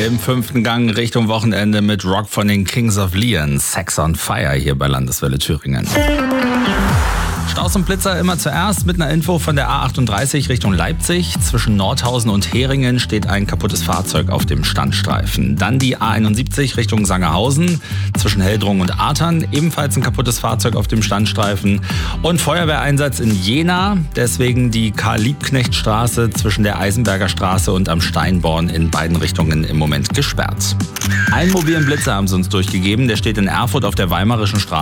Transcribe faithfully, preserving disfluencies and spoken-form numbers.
Im fünften Gang Richtung Wochenende mit Rock von den Kings of Leon. Sex on Fire hier bei Landeswelle Thüringen. Staus und Blitzer immer zuerst mit einer Info von der A achtunddreißig Richtung Leipzig. Zwischen Nordhausen und Heringen steht ein kaputtes Fahrzeug auf dem Standstreifen. Dann die A einundsiebzig Richtung Sangerhausen. Zwischen Heldrung und Artern ebenfalls ein kaputtes Fahrzeug auf dem Standstreifen. Und Feuerwehreinsatz in Jena. Deswegen die Karl-Liebknecht-Straße zwischen der Eisenberger Straße und am Steinborn in beiden Richtungen im Moment gesperrt. Einen mobilen Blitzer haben sie uns durchgegeben. Der steht in Erfurt auf der Weimarischen Straße.